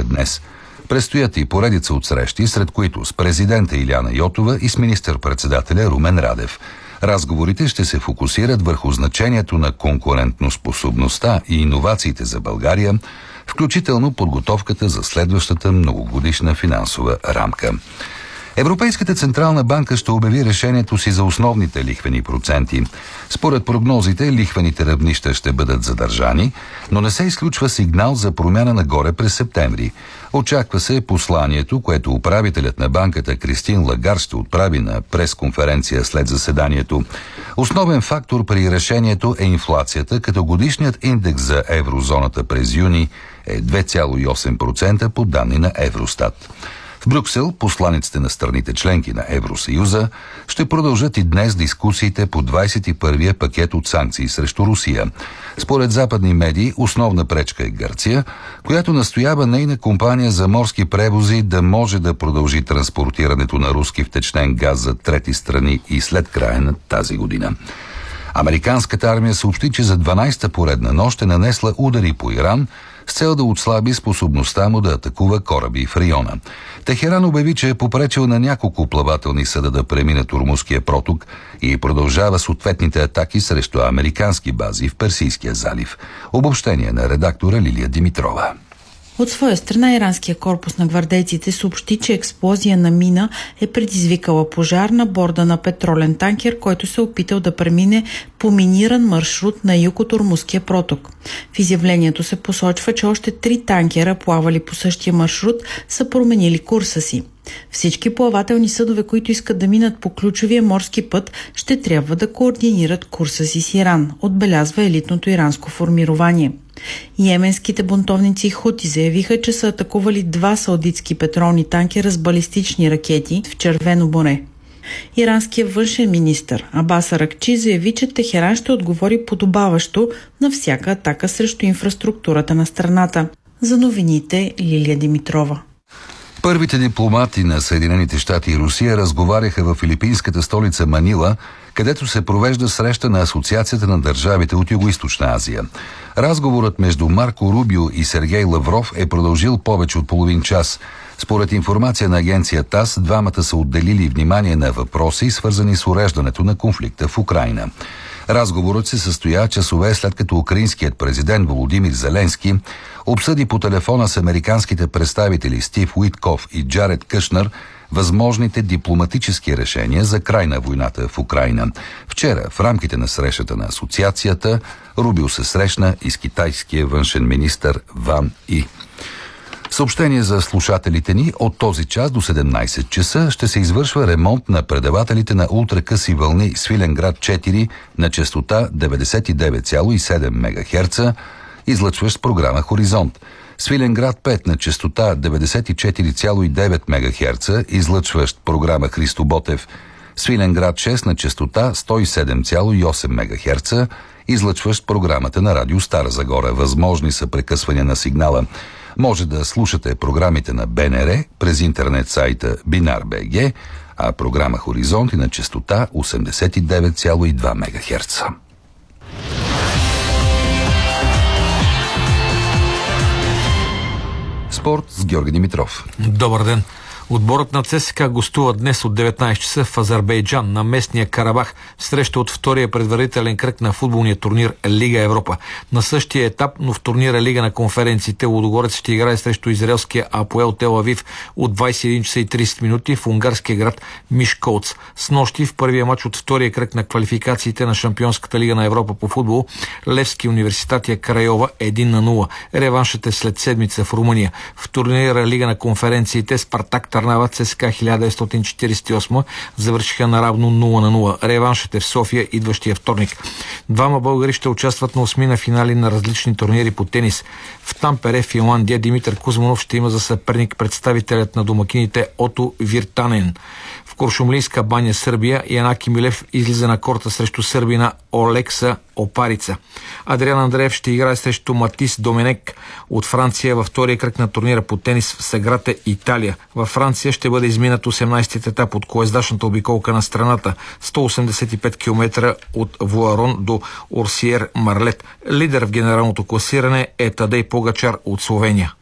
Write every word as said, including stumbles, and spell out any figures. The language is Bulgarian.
Русия днес. Предстоят и поредица от срещи, сред които с президента Илияна Йотова и с министър-председателя Румен Радев. Разговорите ще се фокусират върху значението на конкурентноспособността и иновациите за България, включително подготовката за следващата многогодишна финансова рамка. Европейската централна банка ще обяви решението си за основните лихвени проценти. Според прогнозите, лихвените равнища ще бъдат задържани, но не се изключва сигнал за промяна нагоре през септември. Очаква се посланието, което управителят на банката Кристин Лагард ще отправи на пресконференция след заседанието. Основен фактор при решението е инфлацията, като годишният индекс за еврозоната през юни е две цяло и осем процента по данни на Евростат. В Брюксел посланиците на страните членки на Евросъюза ще продължат и днес дискусиите по двадесет и първия пакет от санкции срещу Русия. Според западни медии, основна пречка е Гърция, която настоява нейна компания за морски превози да може да продължи транспортирането на руски втечнен газ за трети страни и след края на тази година. Американската армия съобщи, че за дванадесета поредна нощ е нанесла удари по Иран с цел да отслаби способността му да атакува кораби в района. Техеран обяви, че е попречил на няколко плавателни съда да преминат Ормузския проток и продължава съответните атаки срещу американски бази в Персийския залив. Обобщение на редактора Лилия Димитрова. От своя страна иранския корпус на гвардейците съобщи, че експлозия на мина е предизвикала пожар на борда на петролен танкер, който се опитал да премине по миниран маршрут на юг от Ормузския проток. В изявлението се посочва, че още три танкера, плавали по същия маршрут, са променили курса си. Всички плавателни съдове, които искат да минат по ключовия морски път, ще трябва да координират курса си с Иран, отбелязва елитното иранско формирование. Йеменските бунтовници Хути заявиха, че са атакували два саудитски петролни танкера с балистични ракети в Червено море. Иранският външен министър Абас Аракчи заяви, че Техеран ще отговори подобаващо на всяка атака срещу инфраструктурата на страната. За новините Лилия Димитрова. Първите дипломати на Съединените щати и Русия разговаряха в филипинската столица Манила, където се провежда среща на Асоциацията на държавите от Югоизточна Азия. Разговорът между Марко Рубио и Сергей Лавров е продължил повече от половин час. Според информация на агенция ТАСС, двамата са отделили внимание на въпроси, свързани с уреждането на конфликта в Украйна. Разговорът се състоя часове след като украинският президент Володимир Зеленски обсъди по телефона с американските представители Стив Уитков и Джаред Кушнер възможните дипломатически решения за край на войната в Украйна. Вчера, в рамките на срещата на асоциацията, Рубио се срещна и с китайския външен министър Ван И. Съобщение за слушателите ни: от този час до седемнадесет часа ще се извършва ремонт на предавателите на ултракъси вълни Свиленград четири на честота деветдесет и девет цяло и седем мегахерца, излъчващ програма Хоризонт. Свиленград пет на честота деветдесет и четири цяло и девет мегахерца, излъчващ програма Христо Ботев. Свиленград шест на честота сто и седем цяло и осем мегахерца, излъчващ програмата на Радио Стара Загора. Възможни са прекъсвания на сигнала. Може да слушате програмите на БНР през интернет сайта Бинар БГ, а програма Хоризонт е на честота осемдесет и девет цяло и два мегахерца. Спорт с Георги Димитров. Добър ден. Отборът на ЦСКА гостува днес от деветнадесет часа в Азербайджан на местния Карабах в среща от втория предварителен кръг на футболния турнир Лига Европа. На същия етап, но в турнира Лига на конференциите, Лудогорец ще играе срещу израелския Апоел Тел Авив от двадесет и един часа и тридесет минути в унгарския град Мишколц. Снощи в първия мач от втория кръг на квалификациите на Шампионската лига на Европа по футбол, Левски университатия Крайова едно на нула. Реваншът е след седмица в Румъния. В турнира Лига на конференциите Спартак Търнава ЦСКА хиляда деветстотин четиридесет и осма завършиха наравно нула на нула. Реваншът е в София идващия вторник. Двама българи ще участват на осмина финали на различни турнири по тенис. В Тампере, Финландия, Димитър Кузманов ще има за съперник представителят на домакините Ото Виртанен. В Куршумлийска баня, Сърбия, Янаки Милев излиза на корта срещу сърбина Олекса Опарица. Адриан Андреев ще играе срещу Матис Доменек от Франция във втория кръг на турнира по тенис в Саграте, Италия. Във Франция ще бъде изминат осемнадесети етап от колездачната обиколка на страната, сто осемдесет и пет километра от Вуарон до Орсиер Марлет. Лидер в генералното класиране е Тадей Погачар от Словения.